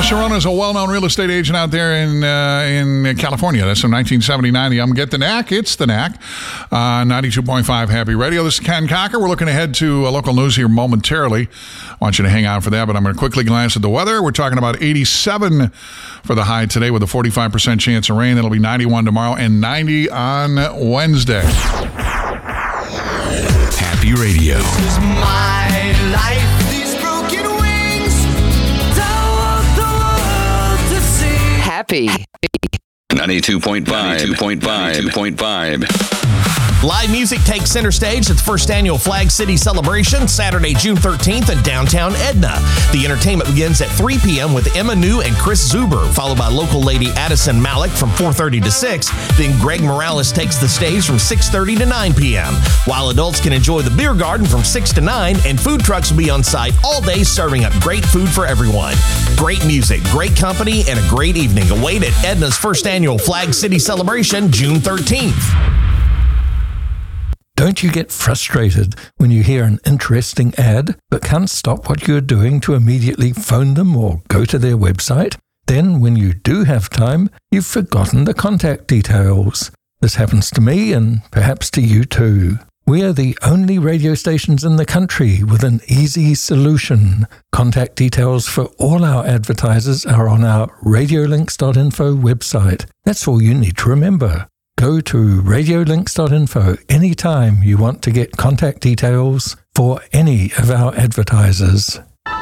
Sharona is a well-known real estate agent out there in California. That's from 1979. Get the Knack. It's the Knack. 92.5 Happy Radio. This is Ken Cocker. We're looking ahead to local news here momentarily. I want you to hang out for that, but I'm going to quickly glance at the weather. We're talking about 87 for the high today with a 45% chance of rain. It'll be 91 tomorrow and 90 on Wednesday. Happy Radio. This is my life. These broken wings. Don't want the world to see. Happy. 92.5. Live music takes center stage at the first annual Flag City Celebration, Saturday, June 13th in downtown Edna. The entertainment begins at 3 p.m. with Emma New and Chris Zuber, followed by local lady Addison Malik from 4:30 to 6. Then Greg Morales takes the stage from 6:30 to 9 p.m. While adults can enjoy the beer garden from 6 to 9, and food trucks will be on site all day serving up great food for everyone. Great music, great company, and a great evening await at Edna's first annual Flag City Celebration, June 13th. Don't you get frustrated when you hear an interesting ad but can't stop what you're doing to immediately phone them or go to their website? Then, when you do have time, you've forgotten the contact details. This happens to me and perhaps to you too. We are the only radio stations in the country with an easy solution. Contact details for all our advertisers are on our radiolinks.info website. That's all you need to remember. Go to radiolinks.info anytime you want to get contact details for any of our advertisers.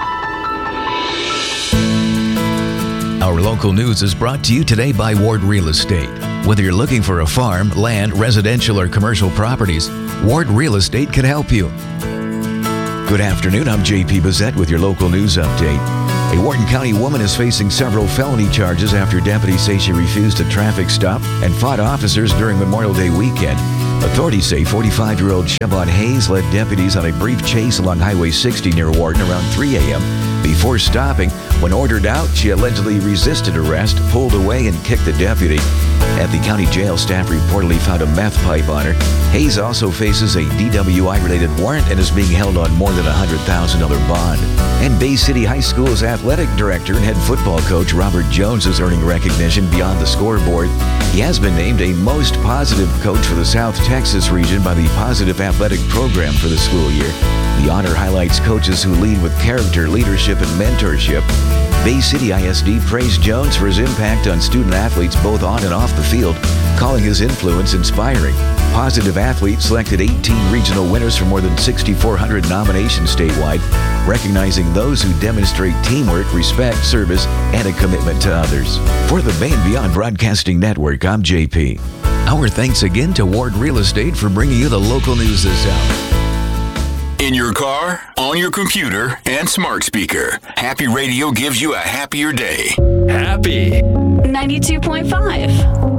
Our local news is brought to you today by Ward Real Estate. Whether you're looking for a farm, land, residential, or commercial properties, Ward Real Estate can help you. Good afternoon, I'm J.P. Bissett with your local news update. A Wharton County woman is facing several felony charges after deputies say she refused a traffic stop and fought officers during Memorial Day weekend. Authorities say 45-year-old Chevon Hayes led deputies on a brief chase along Highway 60 near Wharton around 3 a.m. Before stopping, when ordered out, she allegedly resisted arrest, pulled away, and kicked the deputy. At the county jail, staff reportedly found a meth pipe on her. Hayes also faces a DWI-related warrant and is being held on more than a $100,000 bond. And Bay City High School's athletic director and head football coach Robert Jones is earning recognition beyond the scoreboard. He has been named a most positive coach for the South Texas region by the Positive Athletic Program for the school year. The honor highlights coaches who lead with character, leadership, and mentorship. Bay City ISD praised Jones for his impact on student athletes both on and off the field, calling his influence inspiring. Positive Athlete selected 18 regional winners from more than 6,400 nominations statewide, recognizing those who demonstrate teamwork, respect, service, and a commitment to others. For the Bay and Beyond Broadcasting Network, I'm JP. Our thanks again to Ward Real Estate for bringing you the local news this hour. In your car, on your computer, and smart speaker, Happy Radio gives you a happier day. Happy 92.5.